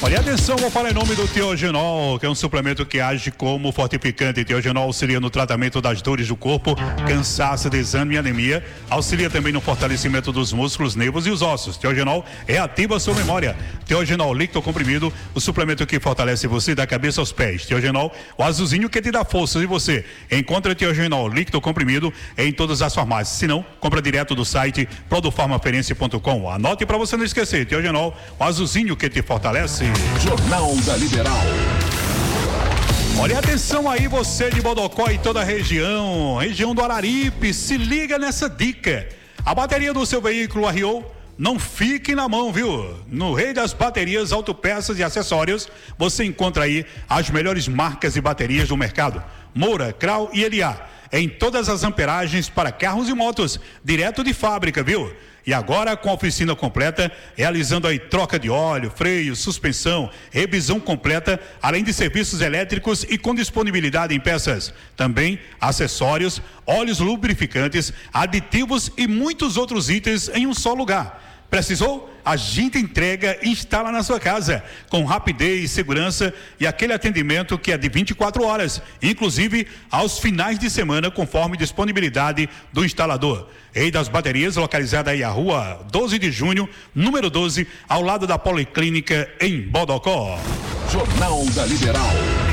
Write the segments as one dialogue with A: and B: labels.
A: Olha, atenção, vou falar em nome do Teogenol, que é um suplemento que age como fortificante. Teogenol auxilia no tratamento das dores do corpo, cansaço, desânimo e anemia. Auxilia também no fortalecimento dos músculos, nervos e os ossos. Teogenol reativa a sua memória. Teogenol líquido comprimido, o suplemento que fortalece você da cabeça aos pés. Teogenol, o azulzinho que te dá força. E você encontra Teogenol líquido comprimido em todas as farmácias. Se não, compra direto do site produfarmaferense.com. Anote para você não esquecer. Teogenol, o azulzinho que te fortalece.
B: Jornal da Liberal.
A: Olha, atenção aí, você de Bodocó e toda a região do Araripe, se liga nessa dica. A bateria do seu veículo arriou? Não fique na mão, viu? No Rei das Baterias, Autopeças e Acessórios, você encontra aí as melhores marcas de baterias do mercado. Moura, Krau e Eliá, em todas as amperagens para carros e motos, direto de fábrica, viu? E agora com a oficina completa, realizando aí troca de óleo, freio, suspensão, revisão completa, além de serviços elétricos e com disponibilidade em peças. Também acessórios, óleos lubrificantes, aditivos e muitos outros itens em um só lugar. Precisou? A gente entrega e instala na sua casa, com rapidez, segurança e aquele atendimento que é de 24 horas, inclusive aos finais de semana, conforme disponibilidade do instalador. Rei das Baterias, localizada aí a rua 12 de junho, número 12, ao lado da Policlínica em Bodocó.
B: Jornal da Liberal.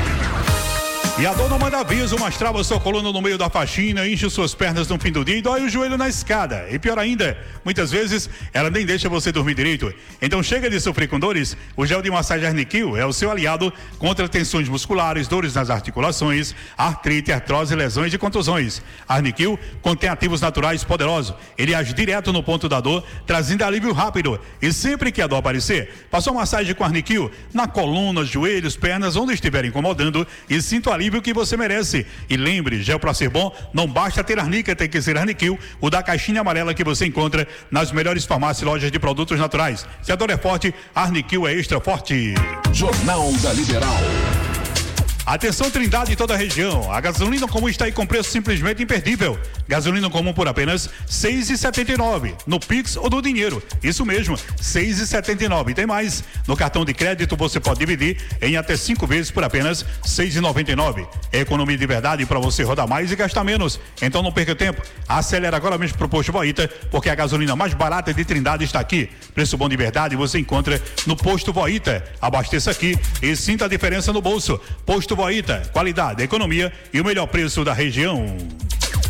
A: E a dor não manda aviso, mas trava sua coluna no meio da faxina, enche suas pernas no fim do dia e dói o joelho na escada. E pior ainda, muitas vezes ela nem deixa você dormir direito. Então chega de sofrer com dores, o gel de massagem Arniquil é o seu aliado contra tensões musculares, dores nas articulações, artrite, artrose, lesões e contusões. Arniquil contém ativos naturais poderosos. Ele age direto no ponto da dor, trazendo alívio rápido. E sempre que a dor aparecer, passou massagem com Arniquil na coluna, joelhos, pernas, onde estiver incomodando e sinta o alívio que você merece. E lembre, gel pra ser bom, não basta ter Arnica, tem que ser Arniquil, o da caixinha amarela que você encontra nas melhores farmácias e lojas de produtos naturais. Se a dor é forte, Arniquil é extra forte.
B: Jornal da Liberal.
A: Atenção, Trindade e toda a região. A gasolina comum está aí com preço simplesmente imperdível. Gasolina comum por apenas R$ 6,79 no Pix ou do dinheiro. Isso mesmo, R$ 6,79. E tem mais. No cartão de crédito você pode dividir em até 5 vezes por apenas R$ 6,99. É economia de verdade para você rodar mais e gastar menos. Então não perca tempo. Acelera agora mesmo pro Posto Voita, porque a gasolina mais barata de Trindade está aqui. Preço bom de verdade você encontra no Posto Voita. Abasteça aqui e sinta a diferença no bolso. Posto Voita, qualidade, economia e o melhor preço da região.